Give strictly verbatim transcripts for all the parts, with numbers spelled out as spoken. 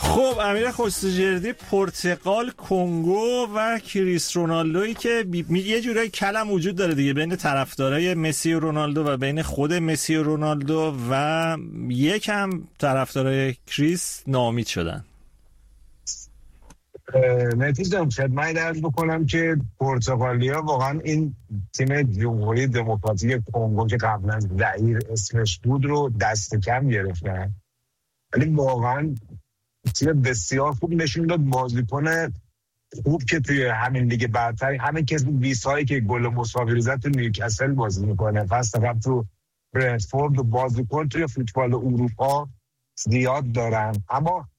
خب امیر خسروجردی، پرتغال، کنگو و کریس رونالدویی که بی... یه جورایی کلم وجود داره دیگه بین طرفدارای مسی و رونالدو و بین خود مسی و رونالدو و یکم طرفدارای کریس ناامید شدن. نتیجه خدمت عرض بکنم که پرتغالیا واقعا این تیم جمهوری دموکراتیک کنگو که قبلا ظهیر اسمش بود رو دست کم گرفتن، ولی واقعا تیم بسیار خوب نشون داد. بازیکن خوب که توی همین لیگ برتر، همین که ویسایی که گل مساوی زد تو نیوکاسل بازی میکنه، پس فقط تو برنتفورد و بازیکن توی فوتبال اروپا زیاد دارن، اما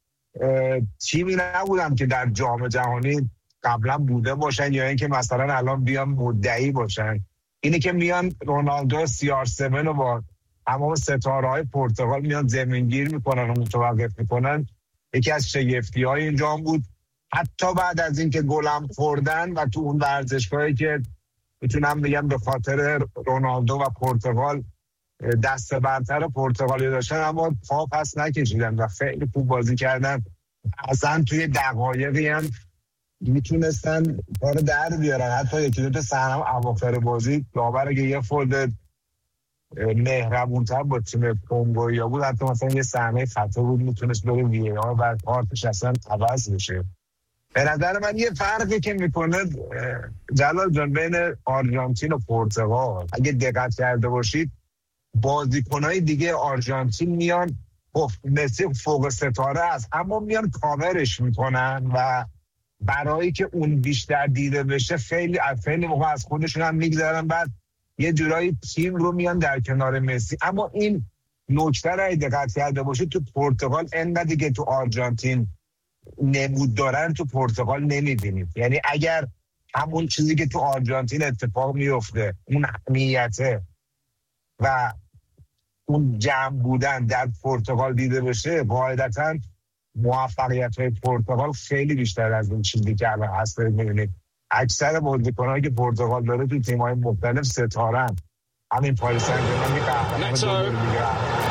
تیمی نبودن که در جام جهانی قبلا بوده باشن یا اینکه مثلا الان بیان مدعی باشن. اینه که میان رونالدو سی آر هفت رو با تمام ستاره‌های پرتغال میان زمینگیر میکنن و متوقف میکنن، یکی از شگفتی‌های این جام بود. حتی بعد از اینکه گلم خوردن و تو اون ورزشگاهی که میتونم بگم به خاطر رونالدو و پرتغال دست برتر پرتغالی داشتن، اما پا پس نکشیدن و خیلی خوب بازی کردن. اصلا توی دقایقی هم میتونستن کار در بیارن. حتی یکی دو تا صحنه اواخر بازی داور اگه یه خورده مهربون‌تر با تیم کنگویا بود، حتی مثلا یه صحنه خطا بود میتونست بره وی آر و کارتش اصلا عوض بشه. به نظر من یه فرقی که میکنه جلال جان بین آرژانتین و پرتغال، اگه دقت کرده باشید بازیکنای دیگه آرژانتین میان، خب مسی فوق ستاره است اما میان کاورش میکنن و برای که اون بیشتر دیده بشه خیلی خیلی موقع از خودشون هم میگذارن، بعد یه جورایی تیم رو میان در کنار مسی. اما این نکته رو دقت کرده باشید تو پرتغال انقدر دیگه تو آرژانتین نمود دارن تو پرتغال نمیبینید. یعنی اگر همون چیزی که تو آرژانتین اتفاق میفته، اون اهمیته و اون جمع بودن در پرتغال دیده بشه، قاعدتاً موفقیت‌های پرتغال خیلی بیشتر از اون چیزی که الان هست. می‌بینید اکثر بازیکن‌هایی که پرتغال داره تو تیم‌های مختلف ستاره‌اند. همین پاریس سن ژرمن که قهرمان دو میگه.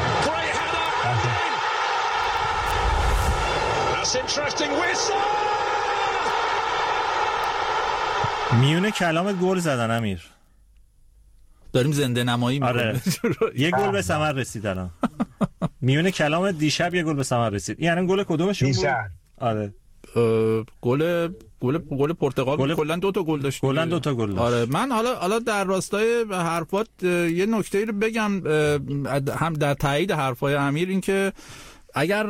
میونه کلام گل زدن امیر. داریم زنده نمایی می‌کنیم. آره. یه گل به ثمر رسید الان. میونه کلام دیشب یه گل به ثمر رسید. یعنی گل کدومشون بود؟ آره. گل گل گل پرتغال کلا دو تا گل داشت. کلا دو تا گل داشت. آره. من حالا حالا در راستای حرفات یه نکته‌ای رو بگم، هم در تایید حرفای امیر، این که اگر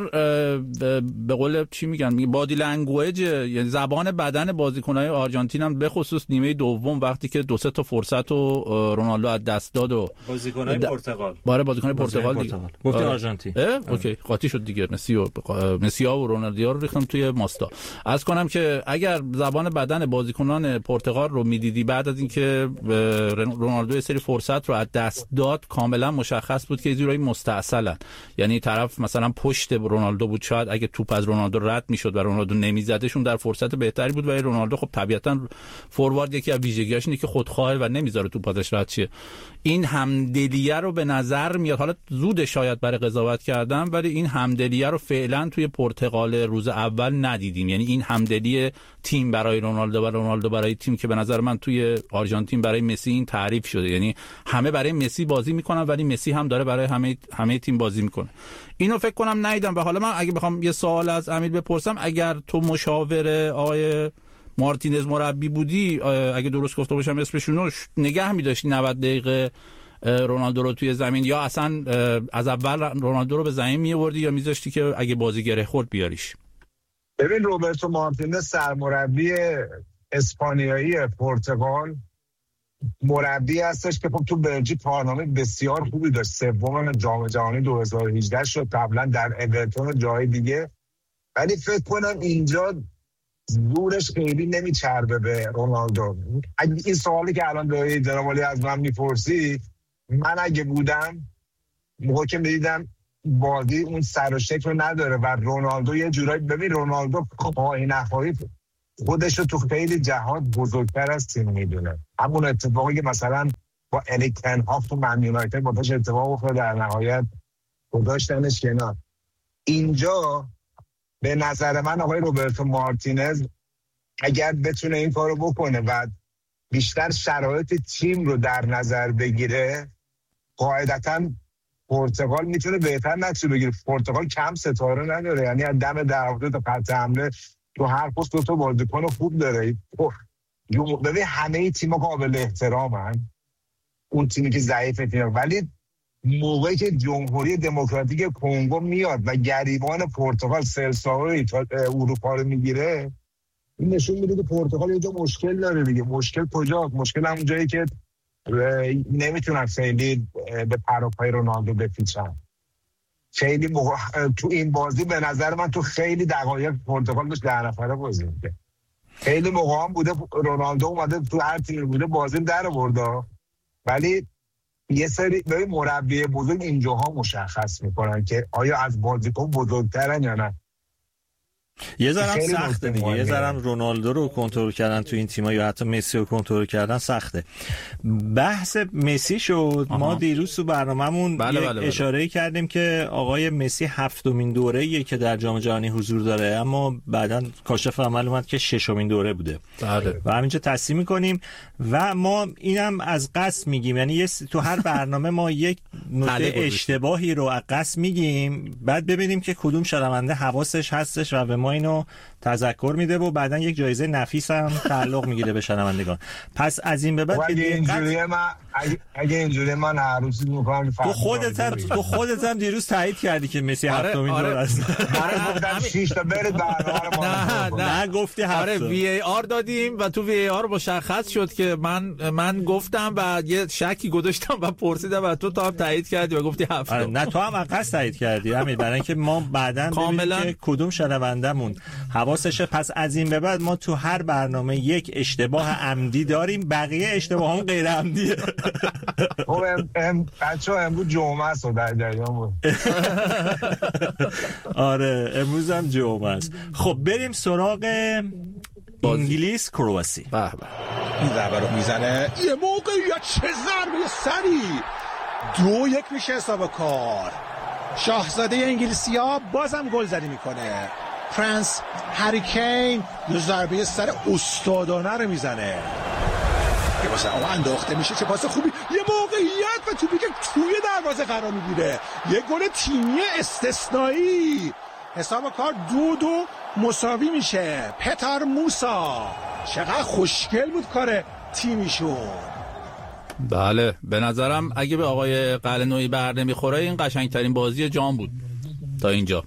به قول چی میگن بادی لنگویج، یعنی زبان بدن بازیکن‌های آرژانتین هم به خصوص نیمه دوم وقتی که دو سه تا فرصت و رونالدو از دست داد و بازیکن‌های د... پرتغال باره بازیکن‌های پرتغال دیگه گفت آرژانتین اوکی قاطی شد دیگه. مسی و مسی و رونالدو رو ریختم توی ماستا. عرض کنم که اگر زبان بدن بازیکنان پرتغال رو میدیدی بعد از اینکه رونالدو یه سری فرصت رو از دست داد، کاملا مشخص بود که یه جورایی مستعسلن. یعنی طرف مثلا پشت رونالدو بود، شاید اگه توپ از رونالدو رد میشد و رونالدو نمیزدشون در فرصت بهتری بود. و رونالدو خب طبیعتا فوروارد یکی از ویژگیاش اینه که خودخواه و نمیذاره توپ ازش رد شه. این همدلیه رو به نظر میاد، حالا زود شاید برای قضاوت کردم، ولی این همدلیه رو فعلا توی پرتغال روز اول ندیدیم. یعنی این همدلی تیم برای رونالدو و رونالدو برای تیم که به نظر من توی آرژانتین برای مسی این تعریف شده. یعنی همه برای مسی بازی میکنن ولی مسی هم داره برای همه همه تیم بازی میکنه. اینو فکر کنم ندیدم. و حالا من اگه بخوام یه سوال از امیر بپرسم، اگر تو مشاور آقای مارتینز مربی بودی، اگه درست گفته باشم اسمشونو، نگه می‌داشتی نود دقیقه رونالدو رو توی زمین، یا اصلا از اول رونالدو رو به زمین می‌آوردی یا می‌ذاشتی که اگه بازی گره خورد بیاریش؟ ببین روبرتو مارتینز سرمربی اسپانیایی پرتغال مربی هستش که خب تو بلژیک کارنامه بسیار خوبی داشت. سوم جام جهانی دو هزار و هجده شد، قبلا در اورتون و جای دیگه. ولی فکر کنم اینجا زورش خیلی نمیچربه به رونالدو. این سوالی که الان دایی جنابالی از من میپرسی، من اگه بودم موقع که میدیدم بازی اون سر و شکل رو نداره و رونالدو یه جورایی، ببین رونالدو خواهی نخواهی خودش رو تو خیلی جهات بزرگتر از تیم میدونه. همون اتفاقی که مثلا با اریک تن هاگ تو من یونایتد باش اتفاق افتاد، در نهایت گذاشتنش کنار. اینجا به نظر من آقای روبرتو مارتینز اگر بتونه این کارو بکنه و بیشتر شرایط تیم رو در نظر بگیره، قاعدتاً پرتغال میتونه بهتر نتیجه بگیره. پرتغال کم ستاره نداره، یعنی از دم دروازه تا خط حمله تو هر پست دو تا بازیکن خوب داره. ببین همه تیم‌ها قابل احترامن، اون تیمی که ضعیفه تیم، ولی موقعی که جمهوری دموکراتیک کنگو میاد و گریبان پرتغال سلساوی اروپا رو میگیره، این نشون میده که پرتغال یه جا مشکل داره دیگه. مشکل کجاست؟ مشکل همون جایی که نمیتونن خیلی به پروپای رونالدو بپیچن. خیلی موقع... تو این بازی به نظر من تو خیلی دقایق پرتغال داشت ده نفره بازی می‌کرد. خیلی موقع هم بوده رونالدو اومده تو هر تیم بوده بازی در آورد، ولی یه سری به مربی بزرگ اینجاها مشخص میکنن که آیا از بازیکن بزرگترن یا نه. یه ذرم سخته دیگه، یه ذرم رونالدو رو کنترل کردن تو این تیم‌ها یا حتی مسی رو کنترل کردن سخته. بحث مسی شد. آها. ما دیروز تو برنامه‌مون بله بله بله. اشاره کردیم که آقای مسی هفتمین دوره‌ایه که در جام جهانی حضور داره، اما بعداً کاشف عمل اومد که ششمین دوره بوده. بله. و همینجا تصحیح می‌کنیم و ما اینم از قصد میگیم، یعنی یه تو هر برنامه ما یک نکته اشتباهی رو از قصد میگیم، بعد ببینیم که کدوم شنونده حواسش هستش و به ما اینو تذکر میده و بعدن یک جایزه نفیس هم تعلق میگیره به شنوندگان. پس از این به بعد اگه اینجوریه من اگه, اگه اینجوریه من عروسی میکنم. تو خودت هم تو خودت هم دیروز تایید کردی که مسی هفتمین دور است. آره گفتم شش تا برید برنامه رو ما. نه نه گفتی هفت. آره وی ای آر دادیم و تو وی ای آر مشخص شد که من من گفتم و یه شکی گذاشتم و پرسیدم و تو تا هم تایید کردی و گفتی هفت. آره نه تو هم عقص تایید کردی همین، برای اینکه ما بعداً ببینیم که کدوم شنوندمون حواسشه. پس از این به بعد ما تو هر برنامه یک اشتباه عمدی داریم، بقیه اشتباه هم غیر عمدیه. خب ام بچه‌ها امروز جمعه است و در جریان بود. آره امروز هم جمعه است. خب بریم سراغ انگلیس کرواسی. به به این ضربه رو میزنه، یه موقعیت، چه ضربه سری، دو یک میشه حساب کار. شاهزاده انگلیسی‌ها بازم گلزنی میکنه. پرنس هری کین یه ضربه سر استادانه رو میزنه، یه واسه اون انداخته میشه، چه پاس خوبی، یه موقعیت و توپی که توی دروازه قرار میگیره، یه گل تیمی استثنایی. حساب کار دو دو مساوی میشه. پتر موسا چقدر خوشگل بود کار تیمیشون. بله به نظرم اگه به آقای قلعه‌نویی بر نمیخوره این قشنگترین بازی جام بود تا اینجا.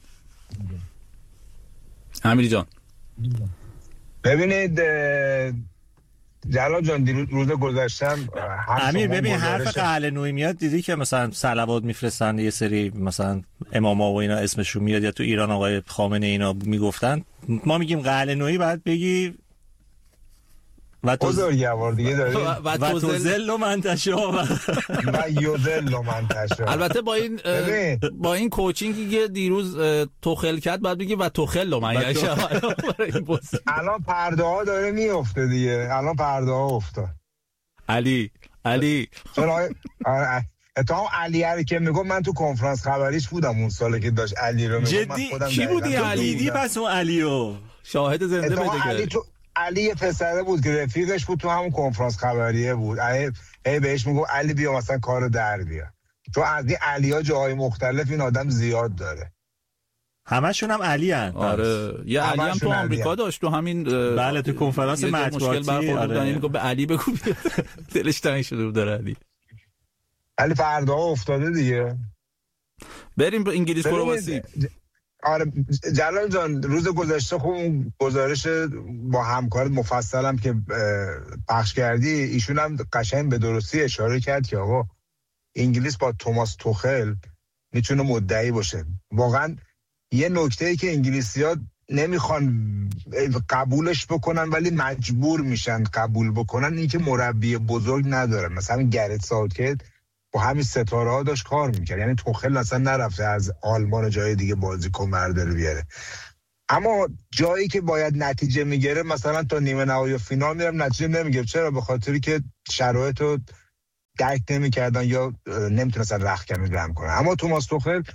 امیری جان ببینید جلال جان دیروز روز گذاشتم امیر ببین حرف قلعه‌نویی میاد، دیدی که مثلا صلوات میفرستن یه سری مثلا اماما و اینا اسمشون میاد، یا تو ایران آقای خامنه اینا میگفتن، ما میگیم قلعه‌نویی بعد بگی و تو بزرگوار دیگه داریم و تو زل و منتشا و یوزل و منتشا. البته با این با این کوچینگی که دیروز توخل کرد بعد بگی و توخل و منتشا. الان پرده ها داره میفته دیگه، الان پرده ها افتاد. علی علی اتهام علی هر که میگم من تو کنفرانس خبریش بودم اون سالی که داشت علی رو میگم. من خودم کی بودی علی دی؟ پس اون علیو شاهد زنده پیدا کرد. علی یه پسره بود که رفیقش بود تو همون کنفرانس خبریه بود، هی بهش میگو علی بیا مثلا کارو در بیا، چون از این علی‌ها جاهای مختلف این آدم زیاد داره، همشون هم علی هن. آره یه علی هم تو آمریکا داشت تو همین بله تو کنفرانس مطبوعاتی. آره میگه به علی بگو دلش تنگ شده بود داره علی. علی فردا افتاده دیگه. بریم به انگلیس کرواسی. آره جلال جان روز گذشته خب اون گزارش با همکارت مفصلم که پخش کردی، ایشون هم قشنگ به درستی اشاره کرد که آقا انگلیس با توماس توخل میتونه مدعی باشه. واقعا یه نکته‌ای که انگلیسی‌ها نمیخوان قبولش بکنن ولی مجبور میشن قبول بکنن، این که مربی بزرگ ندارن. مثلا گرت ساوتگیت با همین ستاره ها داشت کار میکرد، یعنی توخل اصلا نرفته از آلمان و جای دیگه بازیکن برداره بیاره، اما جایی که باید نتیجه میگیره مثلا تا نیمه نهایی و فینال میرم نتیجه نمیگیره. چرا؟ به خاطری که شرایط رو درک نمیکردن یا نمیتونستن رختکمی جمع کنن. اما توماس توخل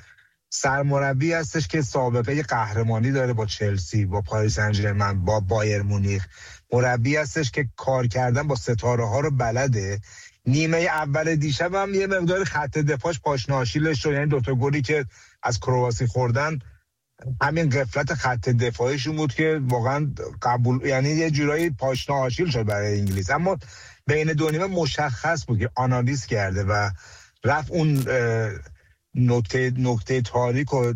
سرمربی هستش که سابقه قهرمانی داره با چلسی، با پاریس سن ژرمن، با بایر مونیخ. مربی هستش که کار کردن با ستاره ها رو بلده. نیمه اول دیشب هم یه مقدار خط دفاعش پاشنه آشیلش شد، یعنی دوتا گلی که از کرواسی خوردن همین غفلت خط دفاعیشون بود که واقعا قبول، یعنی یه جورایی پاشنه آشیل شد برای انگلیس. اما بین دو نیمه مشخص بود که آنالیز کرده و رفت اون نکته نکته تاریک و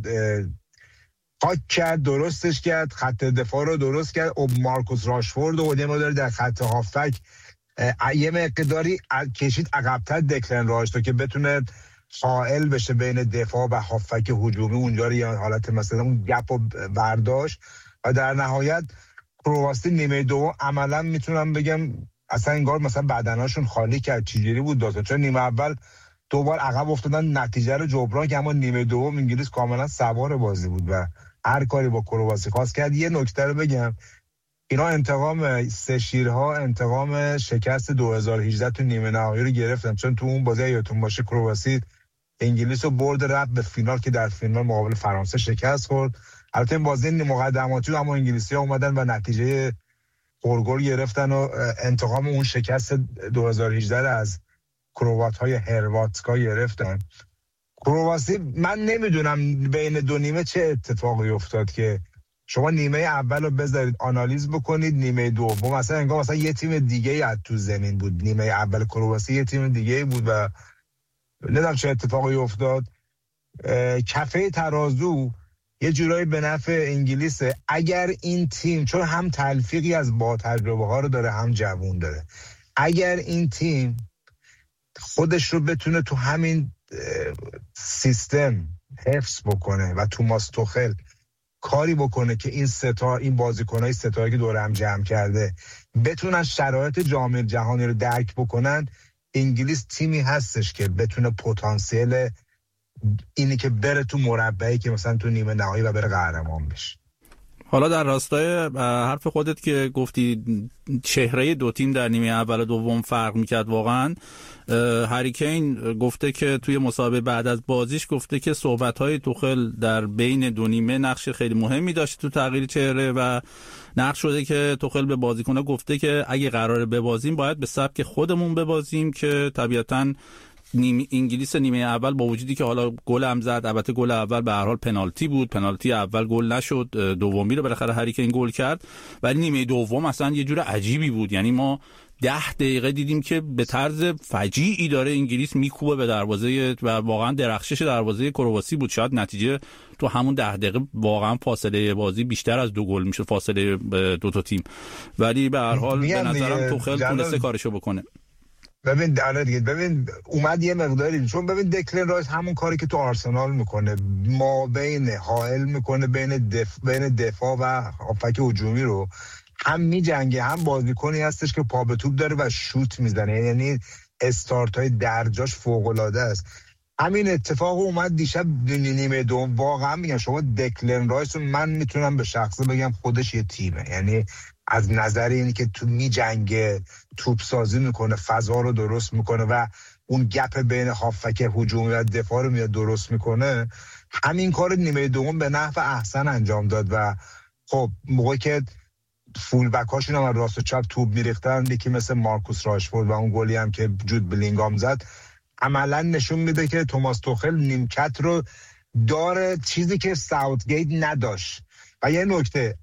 پاک کرد، درستش کرد، خط دفاع رو درست کرد. و مارکوس راشفورد و یه مقداری در خط هافک یه مقداری کشید عقب‌تر دکلن رایس رو که بتونه حائل بشه بین دفاع و هافک هجومی، اونجا رو یه حالت مثلا اون گپ رو برداشت و در نهایت کرواسی نیمه دو عملا میتونم بگم اصلا انگار مثلا بدناشون خالی کرد. چجوری بود داستان؟ چون نیمه اول دوبار عقب افتادن، نتیجه رو جبران که، اما نیمه دوم انگلیس کاملا سوار بازی بود و هر کاری با کرواسی خواست کرد. یه نکته رو بگم، اینا انتقام سه شیرها، انتقام شکست دو هزار و هجده تو نیمه نهایی رو گرفتن، چون تو اون بازی یادتون باشه کرواسی انگلیس رو برد رفت به فینال که در فینال مقابل فرانسه شکست خورد. البته این بازی مقدماتی اما انگلیسی‌ها اومدن و نتیجه پرگل گرفتن و انتقام اون شکست دو هزار و هجده از کروات‌های هرواتسکا گرفتن. کرواسی من نمیدونم بین دو نیمه چه اتفاقی افتاد که شما نیمه اول رو بذارید آنالیز بکنید، نیمه دوم مثلا انگار مثلا یه تیم دیگه از تو زمین بود. نیمه اول کرواسی یه تیم دیگه بود و نمیدونم چه اتفاقی افتاد. کفه ترازو یه جورایی به نفع انگلیسه اگر این تیم، چون هم تلفیقی از با تجربه ها رو داره هم جوون داره، اگر این تیم خودش رو بتونه تو همین سیستم حفظ بکنه و توماس توخل کاری بکنه که این ستا این بازیکنای ستایی که دوره هم جمع کرده بتونن شرایط جام جهانی رو درک بکنن، انگلیس تیمی هستش که بتونه پتانسیل اینی که بره تو مربعی که مثلا تو نیمه نهایی و بره قهرمان بشه. حالا در راستای حرف خودت که گفتی چهره دو تیم در نیمه اول و دوم فرق میکرد، واقعا هری کین گفته که توی مسابقه بعد از بازیش گفته که صحبت‌های توخل در بین دو نیمه نقش خیلی مهمی داشت تو تغییر چهره و نقش شده که توخل به بازیکن‌ها گفته که اگه قراره ببازیم باید به سبک خودمون ببازیم که طبیعتاً نیم انگلیس نیمه اول با وجودی که حالا گل هم زد، البته گل اول به هر حال پنالتی بود، پنالتی اول گل نشد، دومی رو بالاخره هری کین گل کرد، ولی نیمه دوم اصلا یه جور عجیبی بود. یعنی ما ده دقیقه دیدیم که به طرز فجیعی داره انگلیس میکوبه به دروازه و واقعا درخشش دروازه کرواسی بود. شاید نتیجه تو همون ده دقیقه واقعا فاصله بازی بیشتر از دو گل میشد، فاصله دو تا تیم، ولی به هر حال به نظرم توخل تونسته کارشو بکنه. ببین آره دیگه، ببین اومد یه مقداری، چون ببین دکلن رایس همون کاری که تو آرسنال میکنه، ما بین حائل میکنه بین دف... بین دفاع و هافک هجومی رو هم میجنگه، هم بازیکنی هستش که پا به توپ داره و شوت میزنه، یعنی استارت های درجاش فوق العاده است. همین اتفاق اومد دیشب نیمه دوم. واقعا میگم شما دکلن رایس رو من میتونم به شخصه بگم خودش یه تیمه، یعنی از نظر اینی که تو میجنگه، توپ سازی میکنه، فضا رو درست میکنه و اون گپ بین هافک هجومی و دفاع رو میاد درست میکنه. همین کار نیمه دوم به نحو احسن انجام داد و خب موقعی که فول بک هاشون هم راست و چپ توپ میریختن، یکی مثل مارکوس راشفورد و اون گلی هم که جود بلینگام زد، عملا نشون میده که توماس توخل نیمکت رو داره، چیزی که ساوتگیت نداشت. و یه نکته،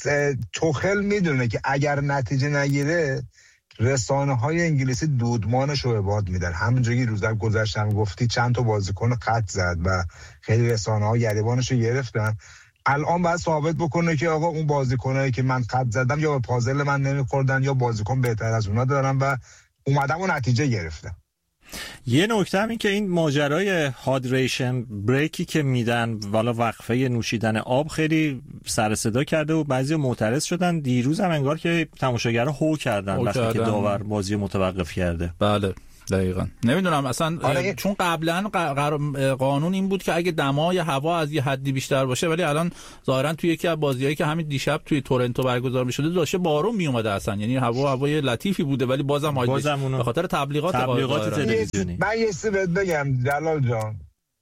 توخل میدونه که اگر نتیجه نگیره رسانه های انگلیسی دودمانش رو اباد میدن. همونجوری روزا گذشتم گفتی چند تا بازیکن خط زد و خیلی رسانه ها گریبانش رو گرفتن. الان باید ثابت بکنه که آقا اون بازیکنایی که من خط زدم یا به پازل من نمیخوردن یا بازیکن بهتر از اونا دارن و اومدم و نتیجه گرفتم. یه نکته هم این که این ماجرای هایدریشن بریکی که میدن والا وقفه نوشیدن آب خیلی سر صدا کرده و بعضی معترض شدن. دیروز هم انگار که تماشاگرها هو کردن وقتی کردن. که داور بازی متوقف کرده. بله دقیقاً. نمیدونم اصلا آره. چون قبلا قانون این بود که اگه دمای هوا از یه حدی بیشتر باشه، ولی الان ظاهرا توی یکی از بازیایی که همین دیشب توی تورنتو برگزار می‌شده داشته بارون میومده اصلا، یعنی هوا هوای لطیفی بوده ولی بازم بازم به خاطر تبلیغات تبلیغات تلویزیونی. من یه چیزی بهت بگم جلال جان،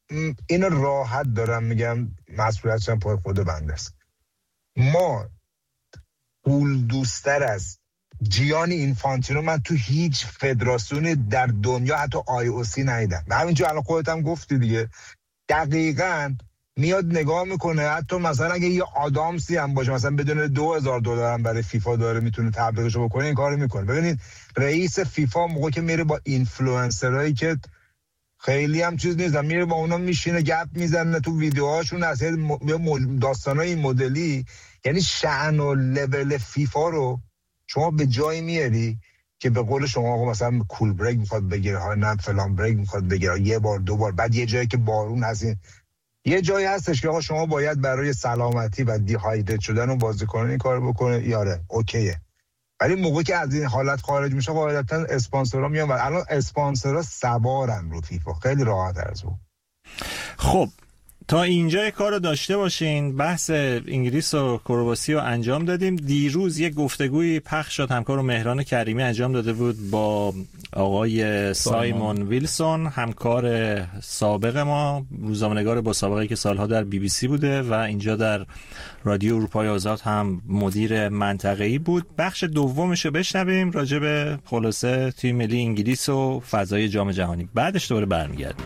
اینو راحت دارم میگم، مسئولیتش پای خود بنده است. ما پول دوستر از جیانی اینفانتینو من تو هیچ فدراسیونی در دنیا حتی آی او سی ندیدم. همینجور الان خودت هم گفتی دیگه، دقیقاً میاد نگاه میکنه، حتی مثلا اگه یه آدامسی هم باشه مثلا بدون دو هزار دلار هم برای فیفا داره میتونه تبلیغشو بکنه، این کارو میکنه. ببینید رئیس فیفا موقعی که میره با اینفلوئنسرایی که خیلی هم چیز نیستن، میره با اونا میشینه گپ میزنه تو ویدیوهاشون از داستانای این مدلی، یعنی شأن و لول فیفا رو شما به جایی میاری که به قول شما آقا مثلا کول بریک میخواد بگیره ها، نه فلان بریک میخواد بگیره، یه بار دو بار، بعد یه جایی که بارون هستین، یه جایی هستش که آقا شما باید برای سلامتی و دیهایدرت شدن و بازیکن این کارو بکنه، یاره اوکیه. ولی موقعی که از این حالت خارج میشه قاعدتا اسپانسرها میان و الان اسپانسرها سوارن رو فیفا، خیلی راحت از اون. خب تا اینجا کار رو داشته باشین. بحث انگلیس و کرواسی رو انجام دادیم. دیروز یک گفتگوی پخش شد، همکار مهران کریمی انجام داده بود با آقای سایمون ویلسون، همکار سابق ما، روزنامه‌نگار با سابقه‌ای که سالها در بی بی سی بوده و اینجا در رادیو اروپای آزاد هم مدیر منطقه‌ای بود. بخش دومش رو بشنویم راجع به خلاصه تیم ملی انگلیس و فضای جام جهانی. بعدش دوباره برمیگردیم.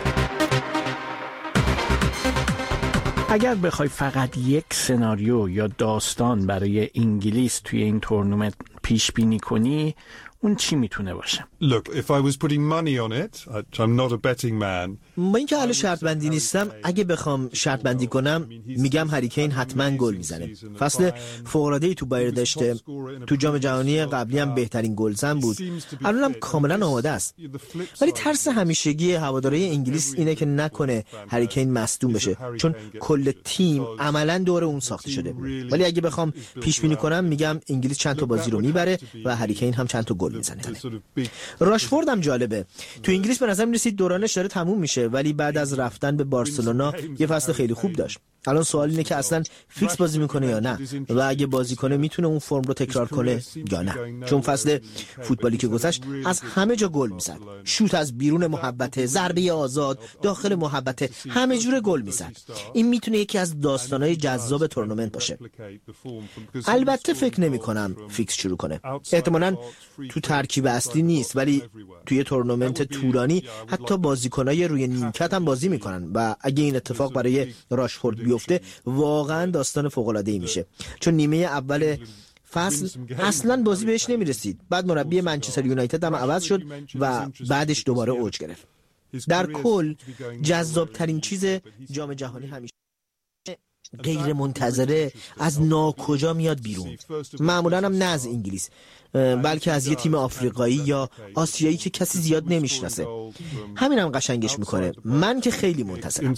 اگر بخوای فقط یک سناریو یا داستان برای انگلیس توی این تورنمنت پیش بینی کنی، اون چی میتونه باشه؟ Look, if I was putting money on it, I'm not a betting man. من اینکه اهل شرط بندی نیستم، اگه بخوام شرط بندی کنم میگم هری کین حتما گل میزنه. فصل فوق العاده ای تو بایر داشته، تو جام جهانی قبلی هم بهترین گلزن بود، الانم کاملا آماده است. ولی ترس همیشگی هواداری انگلیس اینه که نکنه هری کین مصدوم بشه، چون کل تیم عملا دور اون ساخته شده. ولی اگه بخوام پیش بینی کنم میگم انگلیس چند تا بازی رو میبره و هری کین هم چند تا گل میزنه. راشفورد هم جالبه. تو انگلیس به نظر میرسید دورانش داره تموم میشه، ولی بعد از رفتن به بارسلونا یه فصل خیلی خوب داشت. الان سوال اینه که اصلا فیکس بازی میکنه یا نه، و اگه بازی کنه میتونه اون فرم رو تکرار کنه یا نه، چون فصل فوتبالی که گذشت از همه جا گل میزد، شوت از بیرون محوطه، ضربه آزاد، داخل محوطه، همه جوره گل میزد. این میتونه یکی از داستانهای جذاب تورنمنت باشه. البته فکر نمیکنم فیکس شروع کنه، احتمالاً تو ترکیب اصلی نیست، ولی توی تورنمنت طولانی حتی بازیکنای روی نیمکت هم بازی میکنن و اگه این اتفاق برای راشفورد بیفته واقعا داستان فوق العاده ای میشه، چون نیمه اول فصل اصلا بازی بهش نمیرسید. بعد مربی منچستر یونایتد هم عوض شد و بعدش دوباره اوج گرفت. در کل جذاب ترین چیز جام جهانی همیشه غیر منتظره از ناکجا میاد بیرون، معمولا هم نه از انگلیس بلکه از یه تیم آفریقایی یا آسیایی که کسی زیاد نمیشناسه. همین هم قشنگش میکنه. من که خیلی منتظرم.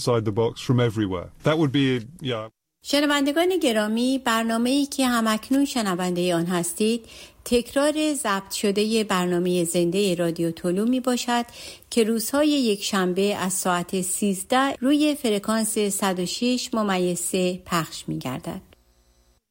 شنوندگان گرامی، برنامه‌ای که همکنون شنونده آن هستید تکرار ضبط شده برنامه زنده رادیو طلوع می باشد که روزهای یک شنبه از ساعت سیزده روی فرکانس صد و شش ممیز سه پخش می گردد.